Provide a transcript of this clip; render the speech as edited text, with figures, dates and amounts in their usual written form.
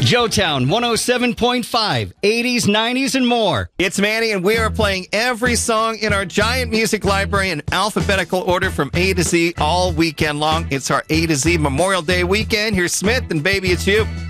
Joetown 107.5, 80s, 90s, and more. It's Manny, and we are playing every song in our giant music library in alphabetical order from A to Z all weekend long. It's our A to Z Memorial Day weekend. Here's Smith and Baby It's You.